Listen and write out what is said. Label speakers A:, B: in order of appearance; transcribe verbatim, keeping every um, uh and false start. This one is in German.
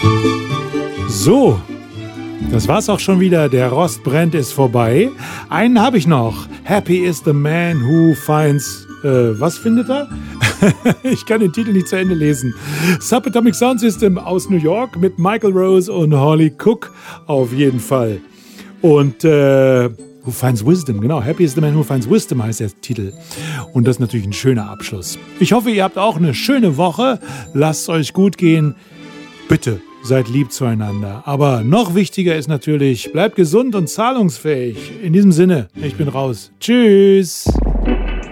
A: So, das war's auch schon wieder. Der Rostbrand ist vorbei. Einen habe ich noch. Happy is the man who finds... Äh, was findet er? Ich kann den Titel nicht zu Ende lesen. Subatomic Sound System aus New York mit Michael Rose und Holly Cook auf jeden Fall. Und äh, Who Finds Wisdom, genau. Happy is the man who finds wisdom heißt der Titel. Und das ist natürlich ein schöner Abschluss. Ich hoffe, ihr habt auch eine schöne Woche. Lasst es euch gut gehen. Bitte. Seid lieb zueinander. Aber noch wichtiger ist natürlich, bleibt gesund und zahlungsfähig. In diesem Sinne, ich bin raus. Tschüss.